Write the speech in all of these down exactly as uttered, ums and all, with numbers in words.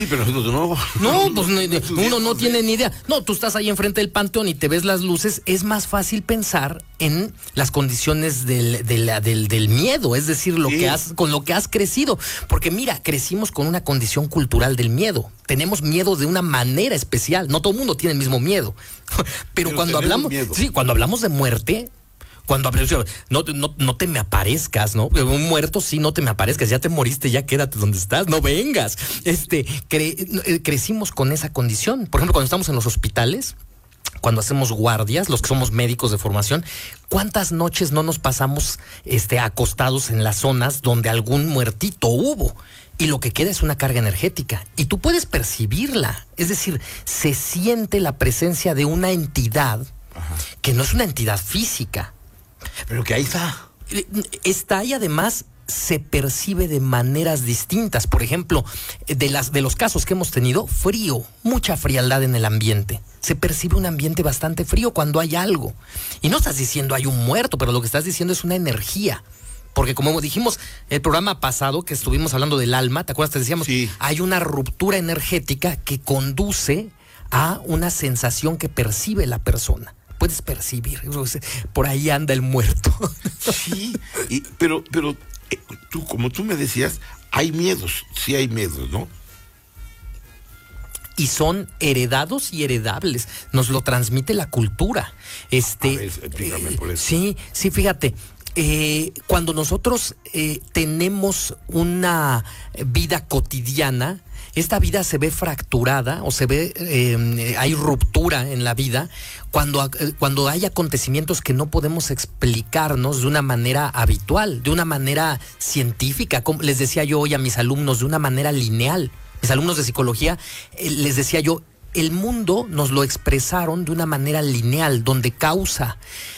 Sí, pero nosotros no. No, pues no, uno no tiene ni idea. No, tú estás ahí enfrente del panteón y te ves las luces. Es más fácil pensar en las condiciones del, del, del, del miedo, es decir, lo Sí. que has, con lo que has crecido. Porque mira, crecimos con una condición cultural del miedo. Tenemos miedo de una manera especial. No todo el mundo tiene el mismo miedo. Pero, Pero cuando tenemos hablamos, miedo. sí, cuando hablamos de muerte. Cuando hablamos, no, no, no te me aparezcas, ¿no? Un muerto, sí, no te me aparezcas, ya te moriste, ya quédate donde estás, no vengas. Este, cre, crecimos con esa condición. Por ejemplo, cuando estamos en los hospitales, cuando hacemos guardias, los que somos médicos de formación, ¿cuántas noches no nos pasamos este, acostados en las zonas donde algún muertito hubo? Y lo que queda es una carga energética. Y tú puedes percibirla. Es decir, se siente la presencia de una entidad. Ajá. Que no es una entidad física. Pero que ahí está. Está y además se percibe de maneras distintas. Por ejemplo, de, las, de los casos que hemos tenido, frío, mucha frialdad en el ambiente. Se percibe un ambiente bastante frío cuando hay algo. Y no estás diciendo hay un muerto, pero lo que estás diciendo es una energía. Porque como dijimos el programa pasado que estuvimos hablando del alma, ¿te acuerdas? Te decíamos, sí. Hay una ruptura energética que conduce a una sensación que percibe la persona. Puedes percibir, por ahí anda el muerto. Sí, y, pero, pero eh, tú, como tú me decías, hay miedos, sí hay miedos, ¿no? Y son heredados y heredables, nos lo transmite la cultura. Este, A ver, explícame eh, por eso. Sí, sí, fíjate. Eh, cuando nosotros eh, tenemos una vida cotidiana, esta vida se ve fracturada o se ve, eh, hay ruptura en la vida cuando, eh, cuando hay acontecimientos que no podemos explicarnos de una manera habitual, de una manera científica, como les decía yo hoy a mis alumnos, de una manera lineal. Mis alumnos de psicología, eh, les decía yo, el mundo nos lo expresaron de una manera lineal, donde causa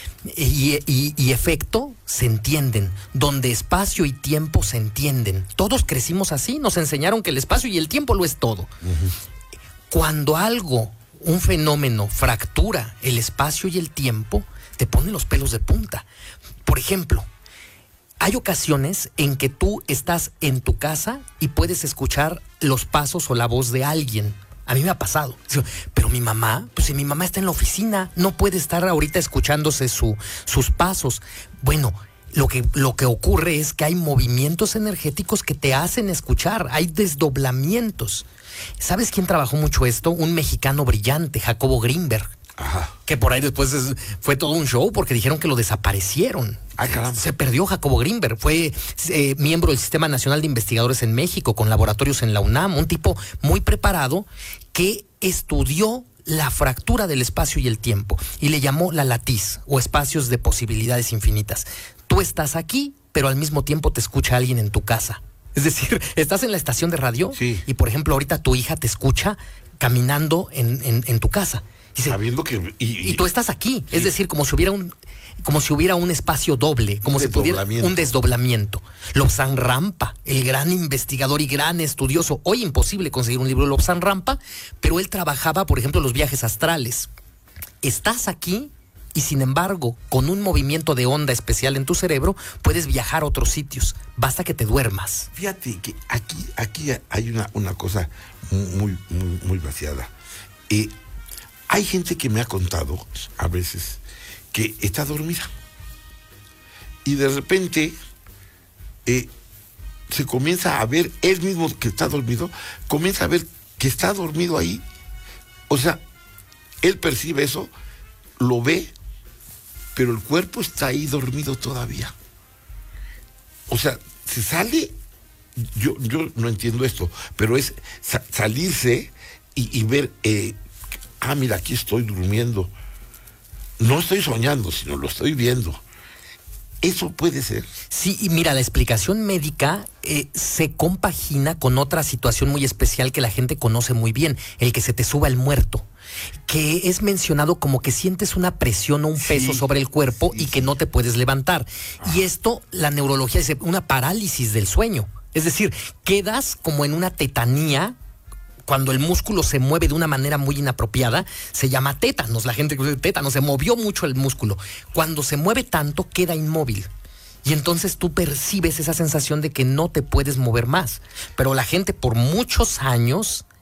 Y, y, y efecto se entienden, donde espacio y tiempo se entienden. Todos crecimos así, nos enseñaron que el espacio y el tiempo lo es todo. Uh-huh. Cuando algo, un fenómeno fractura el espacio y el tiempo, te pone los pelos de punta. Por ejemplo, hay ocasiones en que tú estás en tu casa y puedes escuchar los pasos o la voz de alguien. A mí me ha pasado. Pero mi mamá, pues si mi mamá está en la oficina, no puede estar ahorita escuchándose su, sus pasos. Bueno, lo que, lo que ocurre es que hay movimientos energéticos que te hacen escuchar, hay desdoblamientos. ¿Sabes quién trabajó mucho esto? Un mexicano brillante, Jacobo Greenberg. Ajá. Que por ahí después es, fue todo un show porque dijeron que lo desaparecieron. Ay, caramba. Se perdió Jacobo Greenberg, fue eh, miembro del Sistema Nacional de Investigadores en México, con laboratorios en la UNAM, un tipo muy preparado que estudió la fractura del espacio y el tiempo y le llamó la latiz o espacios de posibilidades infinitas. Tú estás aquí, pero al mismo tiempo te escucha alguien en tu casa. Es decir, estás en la estación de radio sí. y, por ejemplo, ahorita tu hija te escucha caminando en, en, en tu casa. Dice, sabiendo que y, y, y tú estás aquí, sí. Es decir, como si hubiera un como si hubiera un espacio doble, como si pudiera un desdoblamiento. Lobsang Rampa, el gran investigador y gran estudioso, hoy imposible conseguir un libro de Lobsang Rampa, pero él trabajaba, por ejemplo, los viajes astrales. Estás aquí y sin embargo, con un movimiento de onda especial en tu cerebro, puedes viajar a otros sitios. Basta que te duermas. Fíjate que aquí, aquí hay una, una cosa muy, muy, muy vaciada. Eh, Hay gente que me ha contado a veces que está dormida y de repente eh, se comienza a ver, él mismo que está dormido, comienza a ver que está dormido ahí. O sea, él percibe eso, lo ve, pero el cuerpo está ahí dormido todavía. O sea, se sale, yo, yo no entiendo esto, pero es sa- salirse y, y ver... Eh, ah, mira, aquí estoy durmiendo. No estoy soñando, sino lo estoy viendo. ¿Eso puede ser? Sí, y mira, la explicación médica eh, se compagina con otra situación muy especial que la gente conoce muy bien, el que se te suba el muerto, que es mencionado como que sientes una presión o un peso sí, sobre el cuerpo sí, y que no te puedes levantar. Ah. Y esto, la neurología dice, una parálisis del sueño. Es decir, quedas como en una tetanía. Cuando el músculo se mueve de una manera muy inapropiada, se llama tétanos. La gente dice tétanos, se movió mucho el músculo. Cuando se mueve tanto, queda inmóvil. Y entonces tú percibes esa sensación de que no te puedes mover más. Pero la gente por muchos años